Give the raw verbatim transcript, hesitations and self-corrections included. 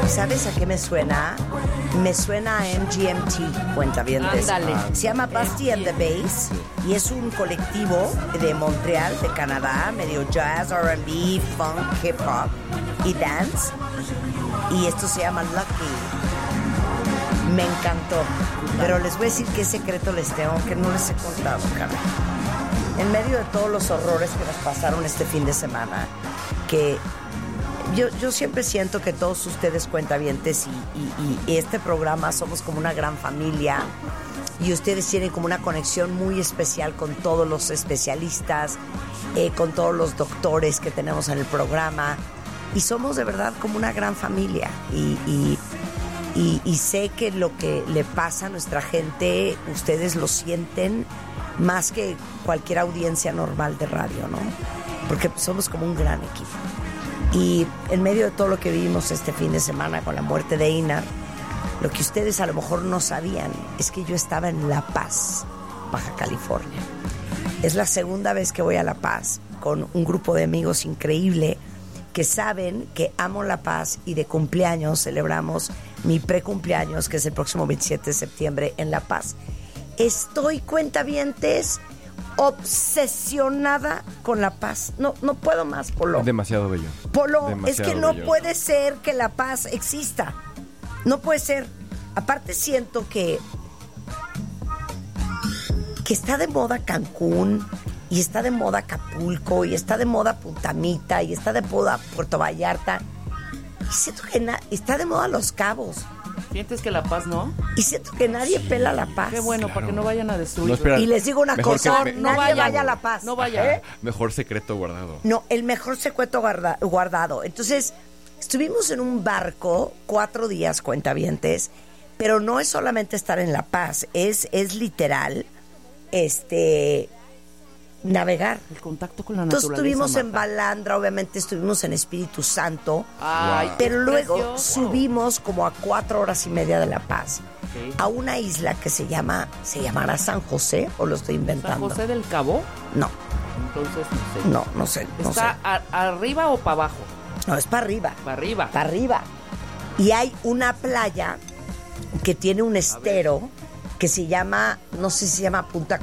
¿Sabes a qué me suena? Me suena a M G M T, cuentavientes. Ándale. Se llama Busty and the Bass y es un colectivo de Montreal, de Canadá, medio jazz, R and B, funk, hip hop y dance. Y esto se llama Lucky. Me encantó. Pero les voy a decir qué secreto les tengo que no les he contado, caray. En medio de todos los horrores que nos pasaron este fin de semana, que yo, yo siempre siento que todos ustedes cuentavientes y, y, y este programa somos como una gran familia y ustedes tienen como una conexión muy especial con todos los especialistas, eh, con todos los doctores que tenemos en el programa y somos de verdad como una gran familia y, y, y, y sé que lo que le pasa a nuestra gente ustedes lo sienten más que cualquier audiencia normal de radio, ¿no? Porque somos como un gran equipo. Y en medio de todo lo que vivimos este fin de semana con la muerte de Einar, lo que ustedes a lo mejor no sabían es que yo estaba en La Paz, Baja California. Es la segunda vez que voy a La Paz con un grupo de amigos increíble que saben que amo La Paz y de cumpleaños celebramos mi precumpleaños, que es el próximo veintisiete de septiembre en La Paz. Estoy, cuentavientes, obsesionada con La Paz. No, no puedo más, Polo. Es demasiado bello. Polo, demasiado es que no bello. puede ser que La Paz exista. No puede ser. Aparte siento que que está de moda Cancún y está de moda Acapulco y está de moda Punta Mita y está de moda Puerto Vallarta. Y siento que na- está de moda Los Cabos. ¿Sientes que La Paz no? Y siento que nadie pela La Paz. Qué bueno, Claro. para que no vayan a destruir. No, espera. Y les digo una Mejor cosa, que- nadie vayan. vaya a La Paz. No vayan. ¿Eh? Mejor secreto guardado. No, el mejor secreto guarda- guardado. Entonces, estuvimos en un barco cuatro días, cuentavientes, pero no es solamente estar en La Paz, es, es literal, este, navegar. El contacto con la Entonces naturaleza. estuvimos en Marta. Balandra, obviamente estuvimos en Espíritu Santo, Ay, pero qué luego precioso. subimos como a cuatro horas y media de La Paz Ok. a una isla que se llama, ¿se llamará San José o lo estoy ¿San inventando? José del Cabo? No, Entonces no sé. no, no sé, no sé. ¿Está a- arriba o para abajo? No, es para arriba. Para arriba. Para arriba. Y hay una playa que tiene un estero que se llama, no sé si se llama Punta